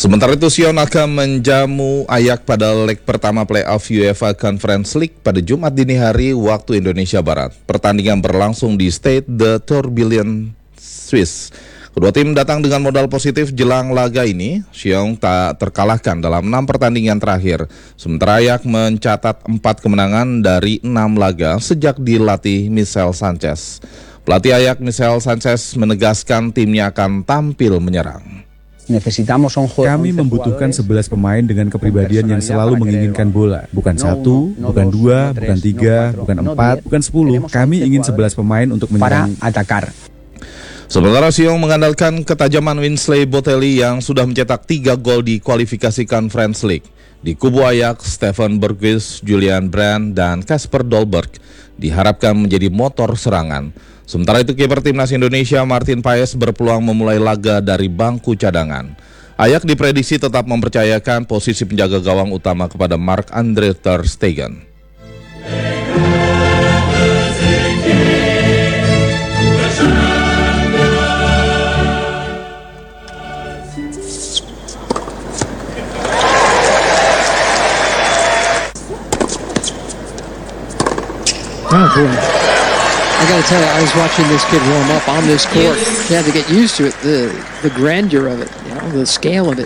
Sementara itu Sion akan menjamu Ajax pada leg pertama playoff UEFA Conference League pada Jumat dini hari waktu Indonesia Barat. Pertandingan berlangsung di Stade de Tourbillon, Swiss. Kedua tim datang dengan modal positif jelang laga ini. Sion tak terkalahkan dalam 6 pertandingan terakhir. Sementara Ajax mencatat 4 kemenangan dari 6 laga sejak dilatih Michel Sanchez. Pelatih Ajax Michel Sanchez menegaskan timnya akan tampil menyerang. Kami membutuhkan 11 pemain dengan kepribadian yang selalu menginginkan bola. Bukan 1, bukan 2, bukan 3, bukan 4, bukan 10. Kami ingin 11 pemain untuk menyerang. Sementara Sion mengandalkan ketajaman Winsley Botelli yang sudah mencetak 3 gol di kualifikasi Conference League. Di kubu Ajax, Steven Bergwijn, Julian Brandt, dan Kasper Dolberg diharapkan menjadi motor serangan. Sementara itu kiper timnas Indonesia Martin Paes berpeluang memulai laga dari bangku cadangan. Ajax diprediksi tetap mempercayakan posisi penjaga gawang utama kepada Marc-Andre ter Stegen. I got to tell you, I was watching this kid warm up on this court. You have to get used to it, the grandeur of it, the scale of it.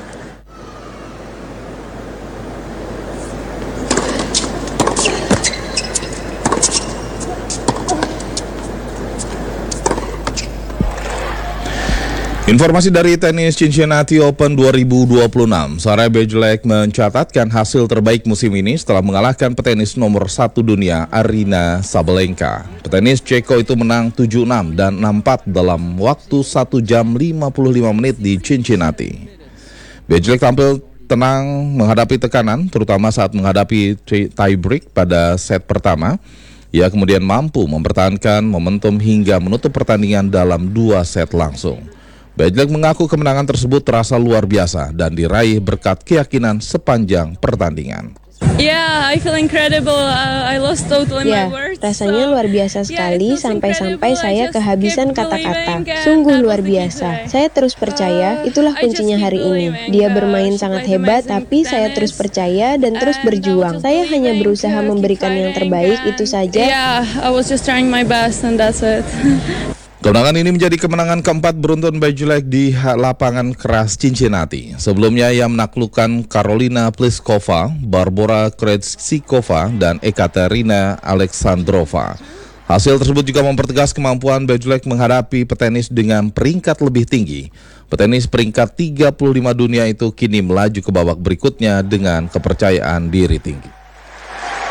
Informasi dari tenis Cincinnati Open 2026, Sarah Bejlek mencatatkan hasil terbaik musim ini setelah mengalahkan petenis nomor 1 dunia Aryna Sabalenka. Petenis Ceko itu menang 7-6 dan 6-4 dalam waktu 1 jam 55 menit di Cincinnati. Bejlek tampil tenang menghadapi tekanan, terutama saat menghadapi tiebreak pada set pertama. Ia kemudian mampu mempertahankan momentum hingga menutup pertandingan dalam 2 set langsung. Bejlek mengaku kemenangan tersebut terasa luar biasa dan diraih berkat keyakinan sepanjang pertandingan. I feel incredible. I lost totally my words. Rasanya luar biasa sekali sampai-sampai saya kehabisan kata-kata. Sungguh luar biasa. Saya terus percaya, itulah kuncinya hari ini. Dia bermain sangat hebat, tapi saya terus percaya dan terus berjuang. Saya hanya berusaha memberikan yang terbaik, itu saja. I was just trying my best and that's it. Kemenangan ini menjadi kemenangan keempat beruntun Bejlek di lapangan keras Cincinnati. Sebelumnya ia menaklukkan Karolina Pliskova, Barbora Krejcikova, dan Ekaterina Alexandrova. Hasil tersebut juga mempertegas kemampuan Bejlek menghadapi petenis dengan peringkat lebih tinggi. Petenis peringkat 35 dunia itu kini melaju ke babak berikutnya dengan kepercayaan diri tinggi.